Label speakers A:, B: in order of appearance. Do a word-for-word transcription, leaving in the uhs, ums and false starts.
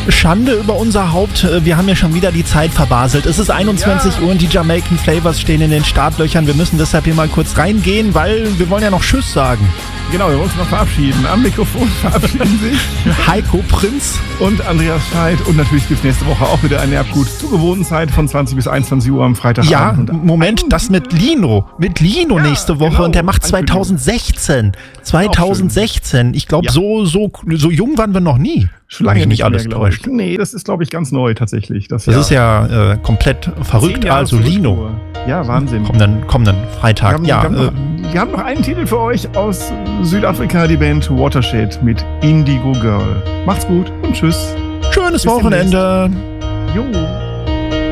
A: Schande über unser Haupt. Wir haben ja schon wieder die Zeit verbaselt. Es ist einundzwanzig Uhr und die Jamaican Flavors stehen in den Startlöchern. Wir müssen deshalb hier mal kurz reingehen, weil wir wollen ja noch Tschüss sagen.
B: Genau, wir wollen uns noch verabschieden. Am Mikrofon verabschieden sich
A: Heiko Prinz
B: und Andreas Scheid. Und natürlich gibt es nächste Woche auch wieder ein Erbgut zur gewohnten Zeit von zwanzig bis einundzwanzig Uhr am Freitag.
A: Ja, und Moment, das mit Lino. Mit Lino ja, nächste Woche. Genau. Und der macht zweitausendsechzehn. zweitausendsechzehn. Ich glaube, ja. so, so, so jung waren wir noch nie.
B: Schon lange
A: nicht,
B: nicht
A: alles
B: mehr,
A: täuscht.
B: Nee, das ist, glaube ich, ganz neu tatsächlich. Das,
A: das
B: ja.
A: ist ja äh, komplett verrückt. Also Lino.
B: Ja, Wahnsinn.
A: Kommenden, kommenden Freitag.
B: Wir haben,
A: ja,
B: wir, haben
A: äh,
B: noch, wir haben noch einen Titel für euch aus Südafrika, die Band Watershed mit Indigo Girl. Macht's gut und tschüss.
A: Schönes
B: Bis
A: Wochenende.
B: Jo.